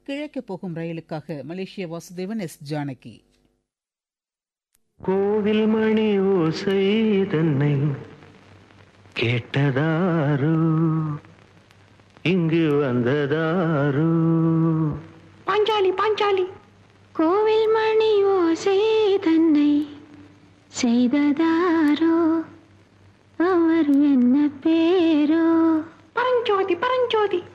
கிழக்கு போகும் ரயிலுக்காக மலேசிய வாசுதேவன் எஸ் ஜானகி. கோவில் மணி ஓசை தன்னை கேட்டதாரோ, இங்கு வந்ததாரோ. பாஞ்சாலி பாஞ்சாலி. கோவில் மணி ஓசை தன்னை செய்ததாரோ, அவர் என்ன பேரோ? பரஞ்சோதி பரஞ்சோதி.